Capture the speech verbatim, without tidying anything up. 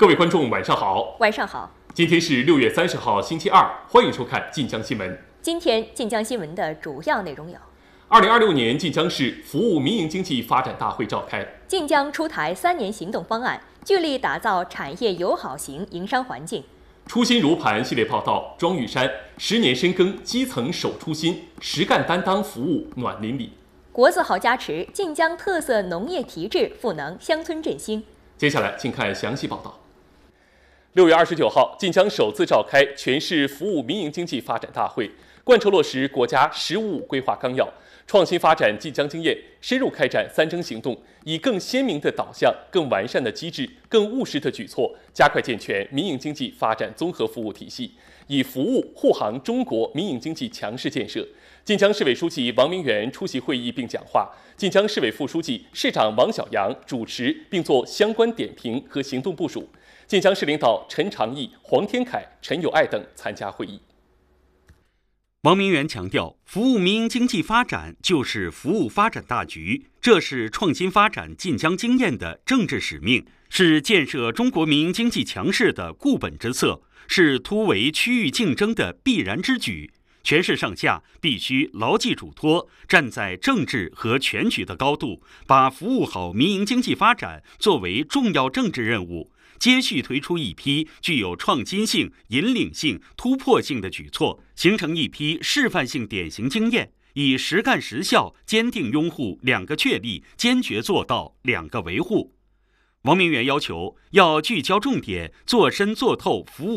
各位观众，晚上好。 晚上好。 今天是六月三十号，星期二，欢迎收看晋江新闻。 今天晋江新闻的主要内容有： 二零二六年晋江市服务民营经济发展大会召开， 晋江出台三年行动方案，聚力打造产业友好型营商环境。 初心如磐系列报道，庄玉山十年深耕基层守初心，实干担当服务暖邻里。 国字号加持，晋江特色农业提质赋能乡村振兴。 接下来请看详细报道。六月二十九号，晋江首次召开全市服务民营经济发展大会，贯彻落实国家“十五五”规划纲要，创新发展晋江经验，深入开展三征行动，以更鲜明的导向、更完善的机制、更务实的举措，加快健全民营经济发展综合服务体系，以服务护航中国民营经济强势建设。晋江市委书记王明元出席会议并讲话，晋江市委副书记、市长王小阳主持并做相关点评和行动部署。晋江市领导陈长义、黄天凯、陈友爱等参加会议。 王明元强调，服务民营经济发展就是服务发展大局，这是创新发展晋江经验的政治使命，是建设中国民营经济强势的固本之策，是突围区域竞争的必然之举。全市上下必须牢记嘱托，站在政治和全局的高度，把服务好民营经济发展作为重要政治任务，接续推出一批具有创新性、引领性、突破性的举措，形成一批示范性典型经验，以实干实效坚定拥护两个确立，坚决做到两个维护。王明元要求要聚焦重点，做深做透服务